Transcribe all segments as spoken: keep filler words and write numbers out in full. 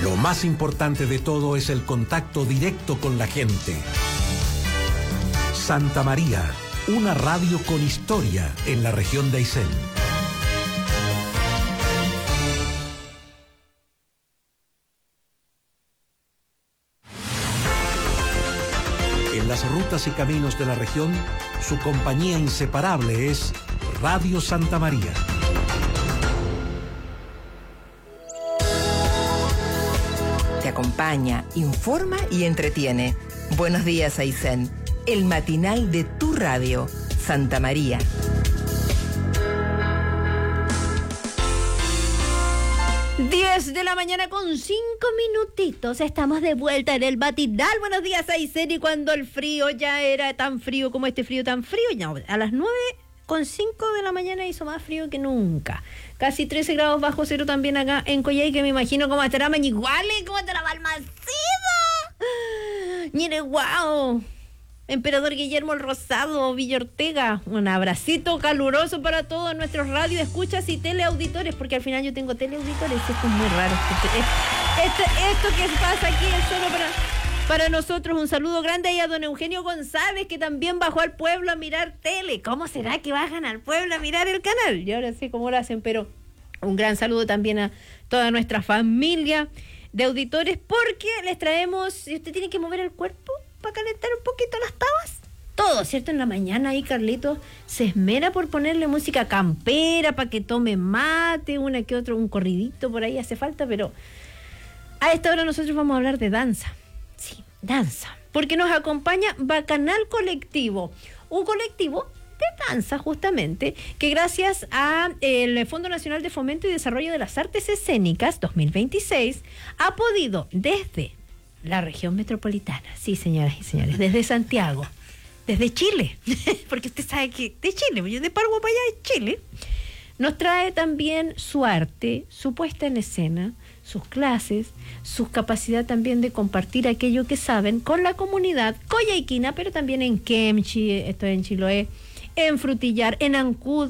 Lo más importante de todo es el contacto directo con la gente. Santa María, una radio con historia en la región de Aysén. En las rutas y caminos de la región, su compañía inseparable es Radio Santa María. Te acompaña, informa y entretiene. Buenos días, Aysén. El matinal de tu radio, Santa María. diez de la mañana con cinco minutitos. Estamos de vuelta en el matinal. Buenos días, Aysén. Y cuando el frío ya era tan frío como este frío tan frío, no, a las nueve con cinco de la mañana hizo más frío que nunca. Casi trece grados bajo cero también acá en Coyhai, que me imagino cómo estará Mañiguale, cómo estará Balmaceda. Mire, wow. Emperador Guillermo el Rosado, Villa Ortega. Un abracito caluroso para todos nuestros radio escuchas y teleauditores, porque al final yo tengo teleauditores. Esto es muy raro. Esto, esto, esto que pasa aquí es solo para, para nosotros. Un saludo grande ahí a don Eugenio González, que también bajó al pueblo a mirar tele. ¿Cómo será que bajan al pueblo a mirar el canal? Yo ahora sé cómo lo hacen, pero un gran saludo también a toda nuestra familia de auditores, porque les traemos, si usted tiene que mover el cuerpo para calentar un poquito las tabas, todo, ¿cierto? En la mañana ahí Carlitos se esmera por ponerle música campera para que tome mate, una que otro, un corridito por ahí hace falta, pero a esta hora nosotros vamos a hablar de danza. Sí, danza, porque nos acompaña Bacanal Colectivo, un colectivo de danza justamente, que gracias a el Fondo Nacional de Fomento y Desarrollo de las Artes Escénicas dos mil veintiséis ha podido desde la región metropolitana, sí, señoras y señores, desde Santiago, desde Chile, porque usted sabe que de Chile, yo de Pargo para allá es Chile, nos trae también su arte, su puesta en escena, sus clases, su capacidad también de compartir aquello que saben con la comunidad coyhaiquina, pero también en Kemchi, esto en Chiloé, en Frutillar, en Ancud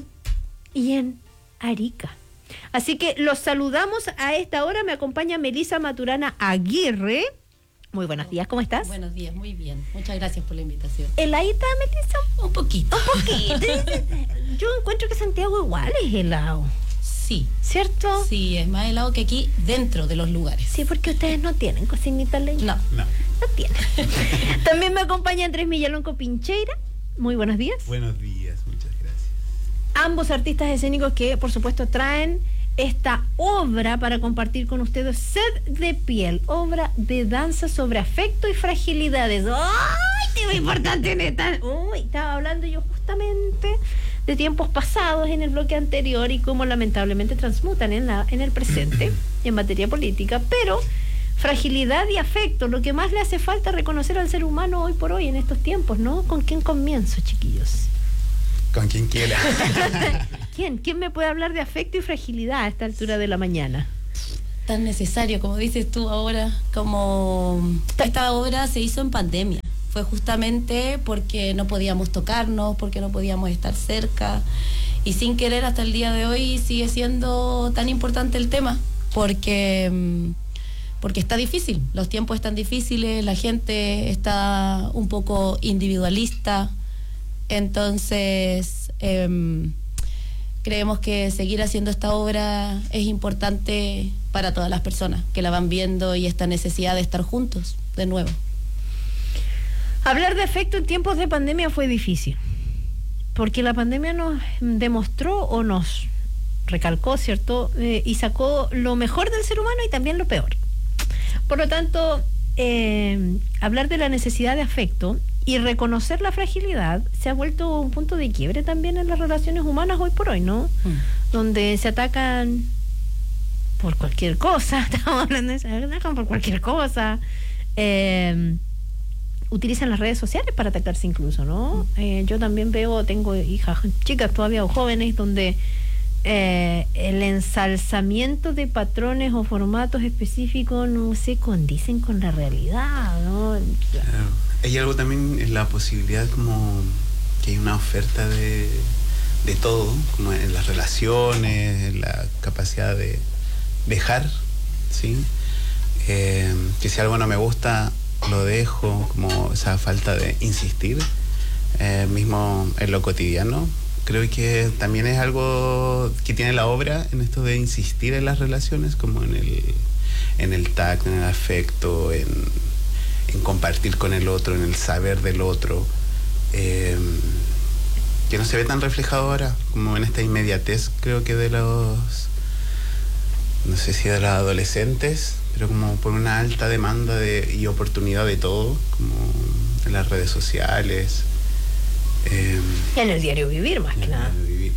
y en Arica. Así que los saludamos a esta hora. Me acompaña Melissa Maturana Aguirre. Muy buenos días, ¿cómo estás? Buenos días, muy bien. Muchas gracias por la invitación. ¿Heladita, Melissa? Un poquito. Un poquito. Yo encuentro que Santiago igual es helado. Sí. ¿Cierto? Sí, es más helado que aquí dentro de los lugares. Sí, porque ustedes no tienen cocinita leña. No. No. No tienen. También me acompaña Andrés Millalonco Pincheira. Muy buenos días. Buenos días, muchas gracias. Ambos artistas escénicos que, por supuesto, traen esta obra para compartir con ustedes, Sed de Piel, obra de danza sobre afecto y fragilidades. ¡Ay, qué muy importante, neta! Uy, estaba hablando yo justamente de tiempos pasados en el bloque anterior y cómo lamentablemente transmutan en, la, en el presente en materia política, pero fragilidad y afecto, lo que más le hace falta reconocer al ser humano hoy por hoy en estos tiempos, ¿no? ¿Con quién comienzo, chiquillos? Con quien quiera. ¿Quién? ¿Quién me puede hablar de afecto y fragilidad a esta altura de la mañana? Tan necesario, como dices tú ahora, como esta obra se hizo en pandemia. Fue justamente porque no podíamos tocarnos, porque no podíamos estar cerca, y sin querer hasta el día de hoy sigue siendo tan importante el tema, porque, porque está difícil, los tiempos están difíciles, la gente está un poco individualista. Entonces, eh, creemos que seguir haciendo esta obra es importante para todas las personas que la van viendo y esta necesidad de estar juntos de nuevo. Hablar de afecto en tiempos de pandemia fue difícil, porque la pandemia nos demostró o nos recalcó, ¿cierto? Eh, y sacó lo mejor del ser humano y también lo peor. Por lo tanto, eh, hablar de la necesidad de afecto y reconocer la fragilidad se ha vuelto un punto de quiebre también en las relaciones humanas hoy por hoy, ¿no? Mm. Donde se atacan por cualquier cosa, estamos hablando de eso, se atacan por cualquier cosa, eh, utilizan las redes sociales para atacarse incluso, ¿no? Mm. Eh, yo también veo, tengo hijas chicas todavía o jóvenes donde eh, el ensalzamiento de patrones o formatos específicos no se condicen con la realidad, ¿no? Claro. Hay algo también en la posibilidad como que hay una oferta de, de todo, como en las relaciones, en la capacidad de dejar, ¿sí? eh, que si algo no me gusta, lo dejo, como esa falta de insistir, eh, mismo en lo cotidiano. Creo que también es algo que tiene la obra en esto de insistir en las relaciones, como en el, en el tacto, en el afecto, en, en compartir con el otro, en el saber del otro, eh, que no se ve tan reflejado ahora, como en esta inmediatez, creo que de los, no sé si de los adolescentes, pero como por una alta demanda de, y oportunidad de todo, como en las redes sociales. Eh, en el diario vivir, más que nada. Vivir.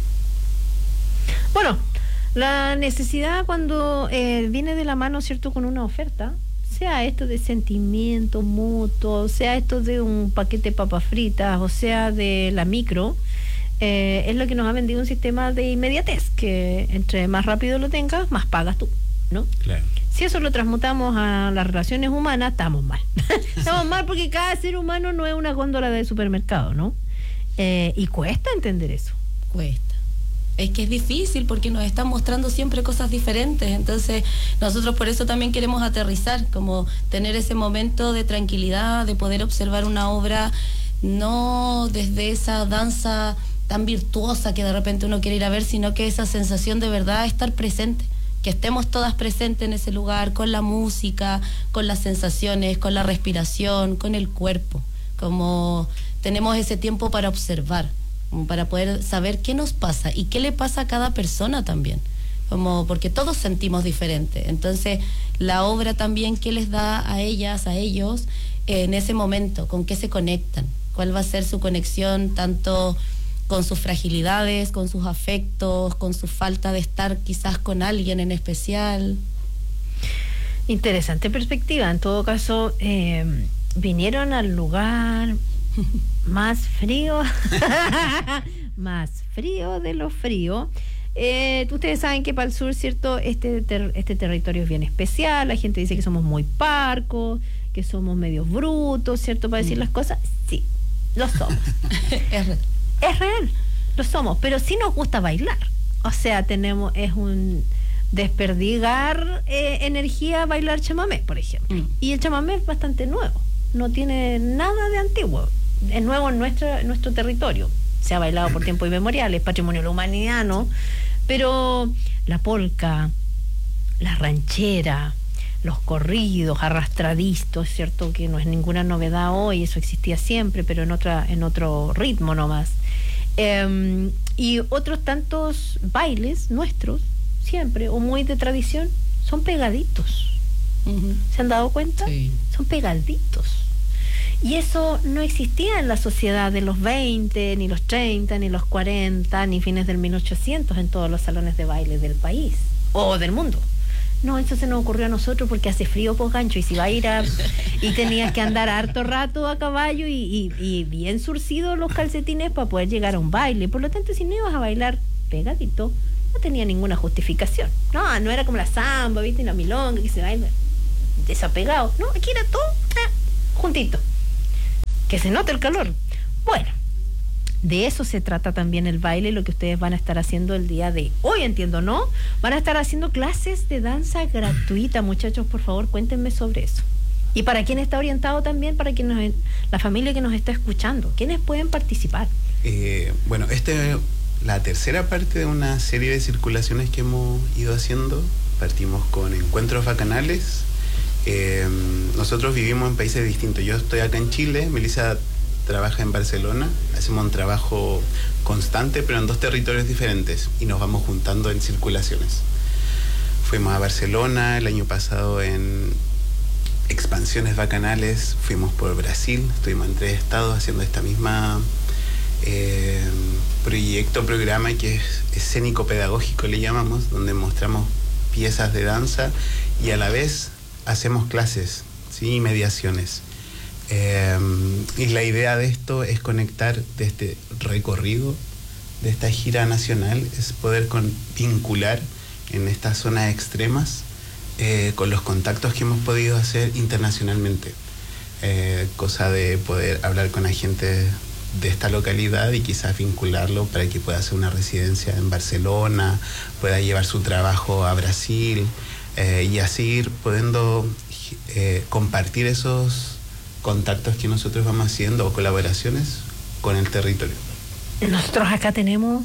Bueno, la necesidad cuando eh, viene de la mano, ¿cierto?, con una oferta, sea esto de sentimiento mutuo, sea esto de un paquete de papas fritas, o sea de la micro, eh, es lo que nos ha vendido un sistema de inmediatez, que entre más rápido lo tengas, más pagas tú, ¿no? Claro. Si eso lo transmutamos a las relaciones humanas, estamos mal. Estamos mal porque cada ser humano no es una góndola de supermercado, ¿no? Eh, y cuesta entender eso. Cuesta. Es que es difícil porque nos están mostrando siempre cosas diferentes. Entonces, nosotros por eso también queremos aterrizar, como tener ese momento de tranquilidad, de poder observar una obra, no desde esa danza tan virtuosa que de repente uno quiere ir a ver, sino que esa sensación de verdad estar presente. Que estemos todas presentes en ese lugar, con la música, con las sensaciones, con la respiración, con el cuerpo. Como tenemos ese tiempo para observar, como para poder saber qué nos pasa y qué le pasa a cada persona también. Como porque todos sentimos diferente. Entonces, la obra también, ¿qué les da a ellas, a ellos, eh, en ese momento? ¿Con qué se conectan? ¿Cuál va a ser su conexión tanto con sus fragilidades, con sus afectos, con su falta de estar quizás con alguien en especial? Interesante perspectiva. En todo caso, eh, vinieron al lugar más frío, más frío de lo frío. Eh, ustedes saben que para el sur, ¿cierto? Este, ter- este territorio es bien especial. La gente dice que somos muy parcos, que somos medios brutos, ¿cierto? Para decir las cosas. Sí, lo somos. Es real. Es real, lo somos, pero sí nos gusta bailar. O sea, tenemos, es un desperdigar eh, energía bailar chamamé, por ejemplo. Mm. Y el chamamé es bastante nuevo, no tiene nada de antiguo. Es nuevo en nuestro, en nuestro territorio. Se ha bailado por tiempos inmemoriales, patrimonio de la humanidad, ¿no? Pero la polca, la ranchera, los corridos arrastradistos, ¿cierto? Que no es ninguna novedad hoy, eso existía siempre, pero en otra, en otro ritmo nomás. Eh, y otros tantos bailes nuestros, siempre, o muy de tradición, son pegaditos. Uh-huh. ¿Se han dado cuenta? Sí. Son pegaditos. Y eso no existía en la sociedad de los veinte, ni los treinta, ni los cuarenta, ni fines del mil ochocientos en todos los salones de baile del país, o del mundo. No, eso se nos ocurrió a nosotros porque hace frío, pues, gancho, y si va a ir a... y tenías que andar harto rato a caballo y, y, y bien surcidos los calcetines para poder llegar a un baile. Por lo tanto, si no ibas a bailar pegadito, no tenía ninguna justificación. No, no era como la samba, ¿viste? Y la milonga, que se baila desapegado. No, aquí era todo eh, juntito. Que se note el calor. Bueno, de eso se trata también el baile, lo que ustedes van a estar haciendo el día de hoy, entiendo, ¿no? Van a estar haciendo clases de danza gratuita, muchachos, por favor, cuéntenme sobre eso. Y para quién está orientado también, para quien nos, la familia que nos está escuchando, ¿quiénes pueden participar? Eh, bueno, esta es la tercera parte de una serie de circulaciones que hemos ido haciendo. Partimos con encuentros bacanales. Eh, nosotros vivimos en países distintos. Yo estoy acá en Chile, Melissa trabaja en Barcelona, hacemos un trabajo constante pero en dos territorios diferentes y nos vamos juntando en circulaciones. Fuimos a Barcelona el año pasado en expansiones bacanales, fuimos por Brasil, estuvimos en tres estados haciendo esta misma eh, proyecto, programa que es escénico pedagógico le llamamos, donde mostramos piezas de danza y a la vez hacemos clases, ¿sí? Mediaciones. Eh, y la idea de esto es conectar de este recorrido, de esta gira nacional, es poder con, vincular en estas zonas extremas eh, con los contactos que hemos podido hacer internacionalmente. Eh, cosa de poder hablar con la gente de esta localidad y quizás vincularlo para que pueda hacer una residencia en Barcelona, pueda llevar su trabajo a Brasil eh, y así ir pudiendo eh, compartir esos contactos que nosotros vamos haciendo o colaboraciones con el territorio. Nosotros acá tenemos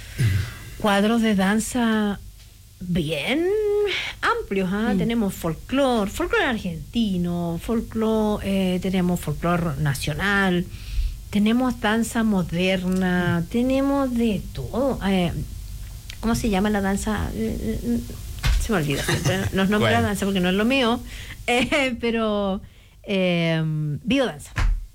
cuadros de danza bien amplios, ¿eh? Mm. Tenemos folclore, folclore argentino, folclore, eh, tenemos folclore nacional, tenemos danza moderna, mm. tenemos de todo. Eh, ¿Cómo se llama la danza? Eh, se me olvida siempre, no es nombre de la danza porque no es lo mío, eh, pero eh, biodanza.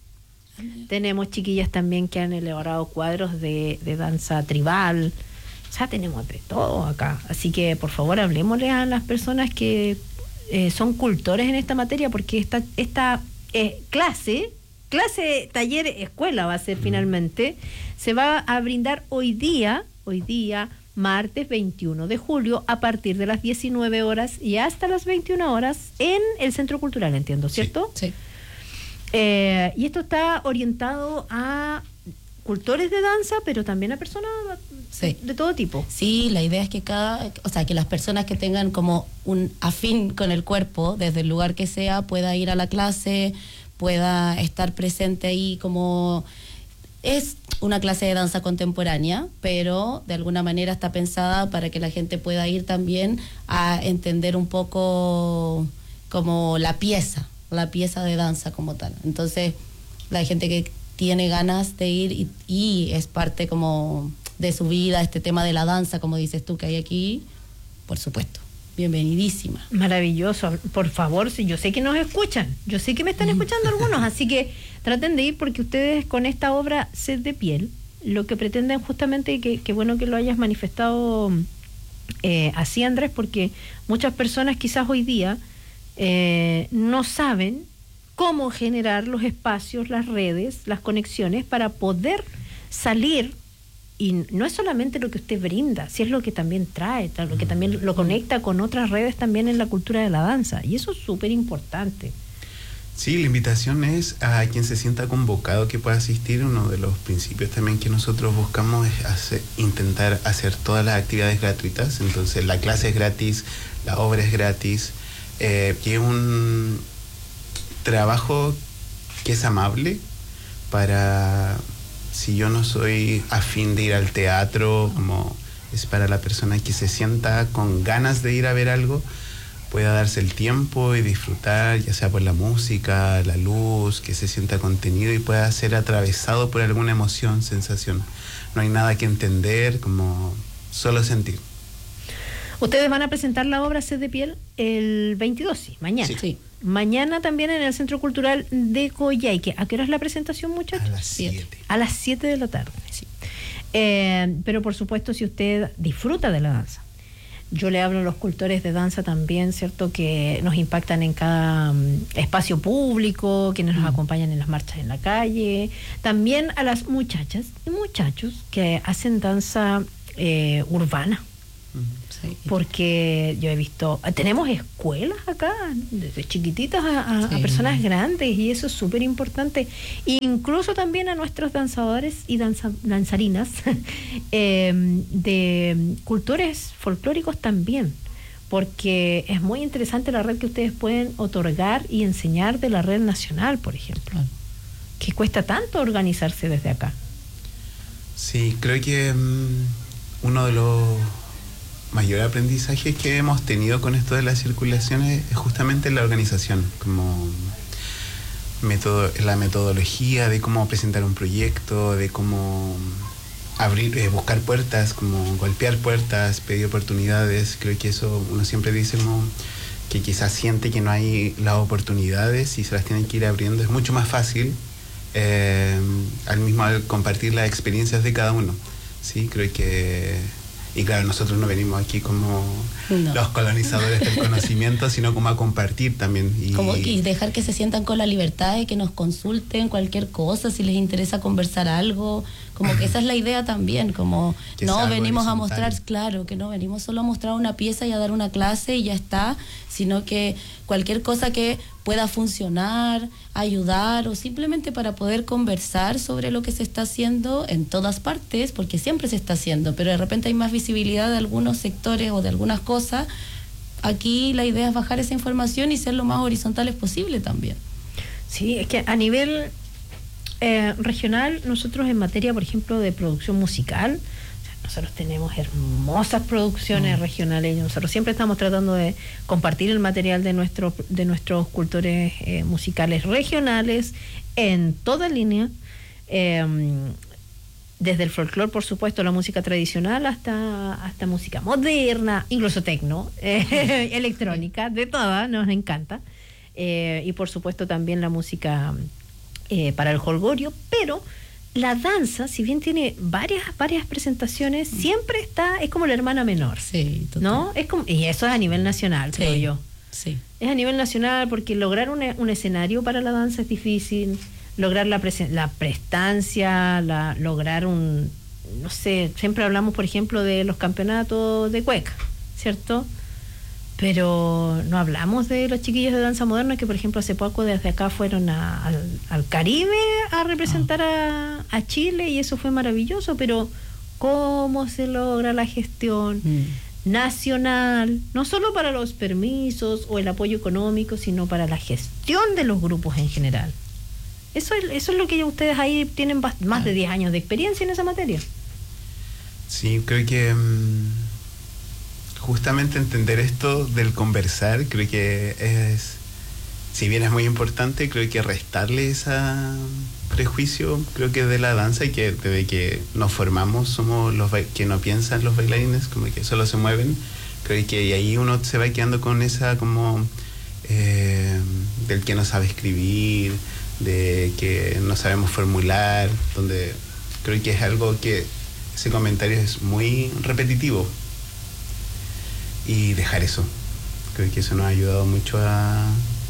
Tenemos chiquillas también que han elaborado cuadros de, de danza tribal. O sea, tenemos de todo acá. Así que, por favor, hablemosle a las personas que eh, son cultores en esta materia, porque esta, esta eh, clase, clase, taller, escuela va a ser finalmente, se va a brindar hoy día, hoy día, martes veintiuno de julio, a partir de las diecinueve horas y hasta las veintiuna horas en el Centro Cultural, entiendo, ¿cierto? Sí. sí. Eh, y esto está orientado a cultores de danza, pero también a personas sí. de todo tipo. Sí, la idea es que cada, o sea, que las personas que tengan como un afín con el cuerpo, desde el lugar que sea, pueda ir a la clase, pueda estar presente ahí. Como es una clase de danza contemporánea, pero de alguna manera está pensada para que la gente pueda ir también a entender un poco como la pieza, la pieza de danza como tal. Entonces, la gente que tiene ganas de ir y, y es parte como de su vida, este tema de la danza, como dices tú, que hay aquí, por supuesto, bienvenidísima. Maravilloso. Por favor, si yo sé que nos escuchan, yo sé que me están escuchando algunos, así que traten de ir, porque ustedes con esta obra Sed de Piel, lo que pretenden justamente, que, que bueno que lo hayas manifestado eh, así, Andrés, porque muchas personas quizás hoy día Eh, no saben cómo generar los espacios, las redes, las conexiones para poder salir, y no es solamente lo que usted brinda, si es lo que también trae, lo que también lo conecta con otras redes también en la cultura de la danza, y eso es súper importante. Sí, la invitación es a quien se sienta convocado que pueda asistir. Uno de los principios también que nosotros buscamos es hacer, intentar hacer todas las actividades gratuitas. Entonces la clase es gratis, la obra es gratis, eh, que es un trabajo que es amable para, si yo no soy afín de ir al teatro, como es para la persona que se sienta con ganas de ir a ver algo, pueda darse el tiempo y disfrutar, ya sea por la música, la luz, que se sienta contenido y pueda ser atravesado por alguna emoción, sensación. No hay nada que entender, como solo sentir. Ustedes van a presentar la obra Sed de Piel el veintidós, sí, mañana. Sí. Sí. Mañana también en el Centro Cultural de Coyhaique. ¿A qué hora es la presentación, muchachos? A las siete. A las siete de la tarde, sí. Eh, pero por supuesto, si usted disfruta de la danza, yo le hablo a los cultores de danza también, ¿cierto?, que nos impactan en cada um, espacio público, quienes nos acompañan en las marchas en la calle, también a las muchachas y muchachos que hacen danza eh, urbana. Sí. Porque yo he visto, tenemos escuelas acá, desde chiquititas a, a, sí. a personas grandes, y eso es súper importante. Incluso también a nuestros danzadores y danza, danzarinas eh, de cultores folclóricos también, porque es muy interesante la red que ustedes pueden otorgar y enseñar de la red nacional, por ejemplo, que cuesta tanto organizarse desde acá. Sí, creo que um, uno de los mayor aprendizaje que hemos tenido con esto de las circulaciones es justamente la organización, como método, la metodología de cómo presentar un proyecto, de cómo abrir, eh, buscar puertas, como golpear puertas, pedir oportunidades. Creo que eso uno siempre dice como que quizás siente que no hay las oportunidades y se las tienen que ir abriendo. Es mucho más fácil eh, al mismo al compartir las experiencias de cada uno. Sí, creo que... Y claro, nosotros no venimos aquí como no. los colonizadores del conocimiento, sino como a compartir también. Y, como, y dejar que se sientan con la libertad de que nos consulten cualquier cosa, si les interesa conversar algo. Como que esa es la idea también, como que no venimos a mostrar, claro, que no venimos solo a mostrar una pieza y a dar una clase y ya está, sino que cualquier cosa que pueda funcionar, ayudar, o simplemente para poder conversar sobre lo que se está haciendo en todas partes, porque siempre se está haciendo, pero de repente hay más visibilidad de algunos sectores o de algunas cosas. aquí la idea es bajar esa información y ser lo más horizontales posible también. Sí, es que a nivel eh, regional, nosotros en materia, por ejemplo, de producción musical, nosotros tenemos hermosas producciones mm. regionales y nosotros siempre estamos tratando de compartir el material de, nuestro, de nuestros cultores eh, musicales regionales en toda línea, eh, desde el folclore, por supuesto, la música tradicional hasta, hasta música moderna, incluso tecno, eh, electrónica, de toda, nos encanta. Eh, y por supuesto también la música eh, para el jolgorio, pero la danza, si bien tiene varias varias presentaciones, siempre está, es como la hermana menor. Sí, total. ¿No? Es como, y eso es a nivel nacional, sí, creo yo. Sí. Es a nivel nacional porque lograr un, un escenario para la danza es difícil, lograr la, presen- la prestancia, la, lograr un, no sé, siempre hablamos, por ejemplo, de los campeonatos de cueca, ¿cierto? Pero no hablamos de los chiquillos de danza moderna que, por ejemplo, hace poco desde acá fueron a, al, al Caribe a representar a, a Chile y eso fue maravilloso, pero ¿cómo se logra la gestión mm. nacional? No solo para los permisos o el apoyo económico, sino para la gestión de los grupos en general. Eso es, eso es lo que ustedes ahí tienen más de diez años de experiencia en esa materia. Sí, creo que... Um... justamente entender esto del conversar, creo que es, si bien es muy importante, creo que restarle ese prejuicio, creo que de la danza, y que desde que nos formamos somos los que no piensan los bailarines, como que solo se mueven, creo que y ahí uno se va quedando con esa como eh, del que no sabe escribir, de que no sabemos formular, donde creo que es algo que ese comentario es muy repetitivo. Y dejar eso, creo que eso nos ha ayudado mucho a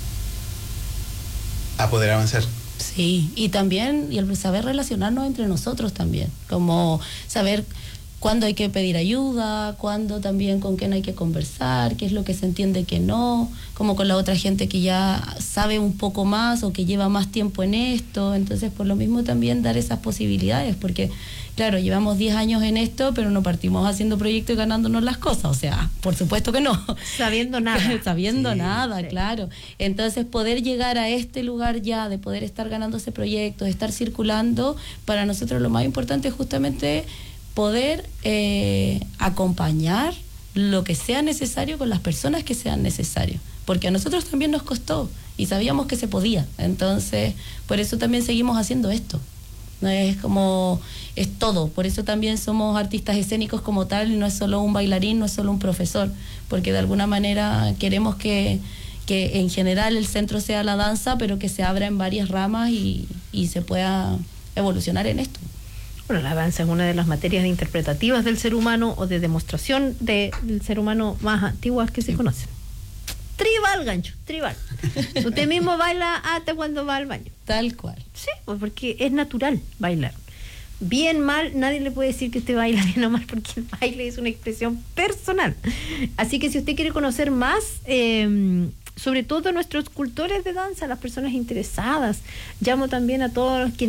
a poder avanzar. Sí, y también y el saber relacionarnos entre nosotros también, como saber cuándo hay que pedir ayuda, cuándo también con quién hay que conversar, qué es lo que se entiende que no, como con la otra gente que ya sabe un poco más o que lleva más tiempo en esto. Entonces, por lo mismo también dar esas posibilidades, porque claro, llevamos diez años en esto, pero no partimos haciendo proyectos y ganándonos las cosas, o sea, por supuesto que no. Sabiendo nada. Sabiendo sí, nada, sí. claro. Entonces, poder llegar a este lugar ya, de poder estar ganando ese proyecto, de estar circulando, para nosotros lo más importante es justamente poder eh, acompañar lo que sea necesario con las personas que sean necesarios, porque a nosotros también nos costó y sabíamos que se podía, entonces por eso también seguimos haciendo esto. No es como, es todo, por eso también somos artistas escénicos como tal, y no es solo un bailarín, no es solo un profesor, porque de alguna manera queremos que, que en general el centro sea la danza, pero que se abra en varias ramas y, y se pueda evolucionar en esto. Bueno, la danza es una de las materias interpretativas del ser humano o de demostración de, del ser humano más antiguas que se conocen. Tribal, gancho, tribal. Usted mismo baila hasta cuando va al baño. Tal cual. Sí, pues porque es natural bailar. Bien, mal, nadie le puede decir que usted baila bien o mal, porque el baile es una expresión personal. Así que si usted quiere conocer más, eh, sobre todo nuestros cultores de danza, las personas interesadas, llamo también a todos los que